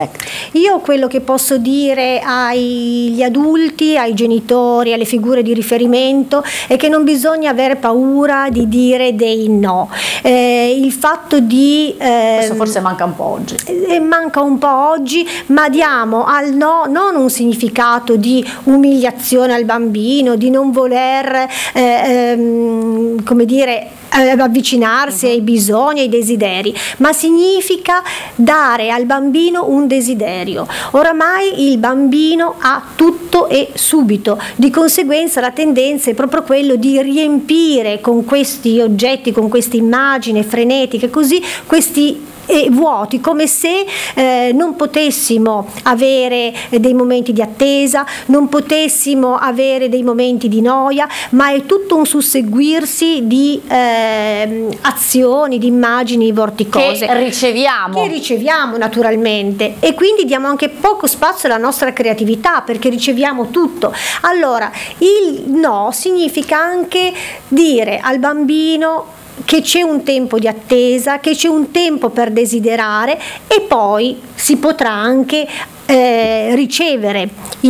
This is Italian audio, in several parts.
Io quello che posso dire agli adulti, ai genitori, alle figure di riferimento è che non bisogna avere paura di dire dei no. Il fatto di questo forse manca un po' oggi. Manca un po' oggi, ma diamo al no non un significato di umiliazione al bambino, di non voler come dire avvicinarsi ai bisogni, ai desideri, ma significa dare al bambino un desiderio. Oramai il bambino ha tutto e subito, di conseguenza la tendenza è proprio quello di riempire con questi oggetti, con queste immagini frenetiche, così questi vuoti, come se non potessimo avere dei momenti di attesa, non potessimo avere dei momenti di noia, ma è tutto un susseguirsi di azioni, di immagini vorticose che riceviamo naturalmente, e quindi diamo anche poco spazio alla nostra creatività perché riceviamo tutto. Allora il no significa anche dire al bambino che c'è un tempo di attesa, che c'è un tempo per desiderare, e poi si potrà anche ricevere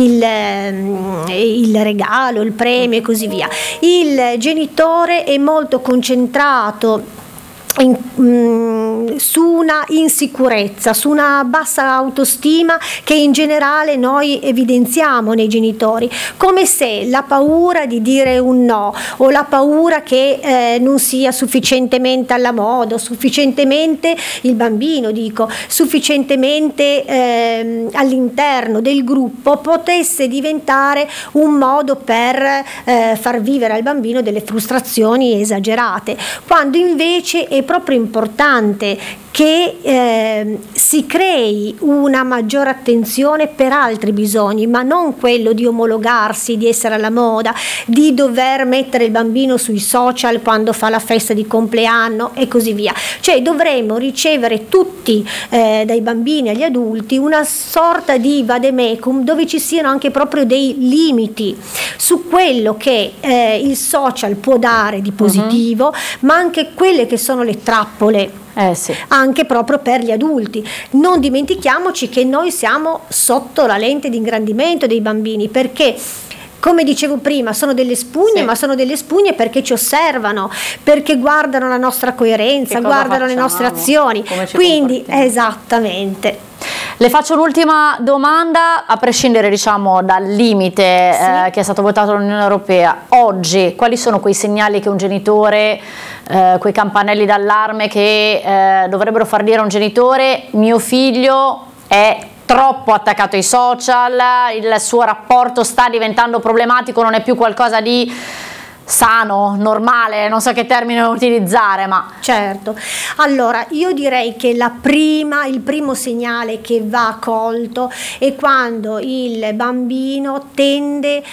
il regalo, il premio e così via. Il genitore è molto concentrato su una insicurezza, su una bassa autostima che in generale noi evidenziamo nei genitori, come se la paura di dire un no, o la paura che non sia sufficientemente alla moda, sufficientemente il bambino sufficientemente all'interno del gruppo, potesse diventare un modo per far vivere al bambino delle frustrazioni esagerate, quando invece è proprio importante che si crei una maggiore attenzione per altri bisogni, ma non quello di omologarsi, di essere alla moda, di dover mettere il bambino sui social quando fa la festa di compleanno e così via. Cioè dovremmo ricevere tutti, dai bambini agli adulti, una sorta di vademecum dove ci siano anche proprio dei limiti su quello che il social può dare di positivo, ma anche quelle che sono le trappole. Sì. Anche proprio per gli adulti. Non dimentichiamoci che noi siamo sotto la lente di ingrandimento dei bambini, perché come dicevo prima sono delle spugne, sì, ma sono delle spugne perché ci osservano, perché guardano la nostra coerenza, guardano le nostre azioni, quindi esattamente. Le faccio l'ultima domanda, a prescindere dal limite che è stato votato dall'Unione Europea. Oggi quali sono quei segnali che un genitore, quei campanelli d'allarme che dovrebbero far dire a un genitore: mio figlio è troppo attaccato ai social, il suo rapporto sta diventando problematico, non è più qualcosa di sano, normale, non so che termine utilizzare, ma certo. Allora io direi che il primo segnale che va colto è quando il bambino tende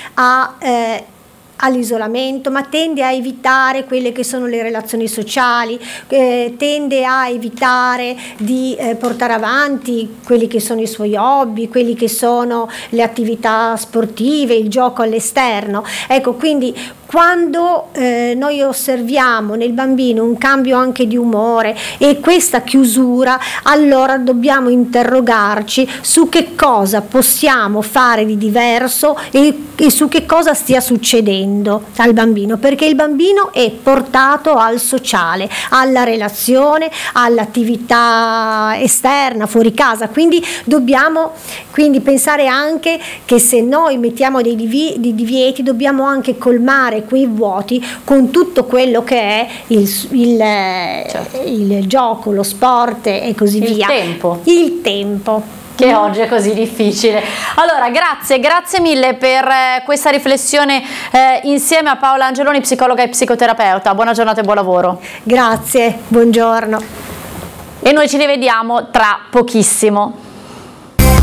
all'isolamento, ma tende a evitare quelle che sono le relazioni sociali, tende a evitare di portare avanti quelli che sono i suoi hobby, quelli che sono le attività sportive, il gioco all'esterno. Ecco, quindi quando noi osserviamo nel bambino un cambio anche di umore e questa chiusura, allora dobbiamo interrogarci su che cosa possiamo fare di diverso e su che cosa stia succedendo al bambino, perché il bambino è portato al sociale, alla relazione, all'attività esterna, fuori casa, quindi dobbiamo pensare anche che se noi mettiamo dei divieti dobbiamo anche colmare quei vuoti con tutto quello che è il gioco, lo sport e così via. Il tempo. Che oggi è così difficile. Allora, grazie mille per questa riflessione insieme a Paola Angeloni, psicologa e psicoterapeuta. Buona giornata e buon lavoro. Grazie, buongiorno. E noi ci rivediamo tra pochissimo.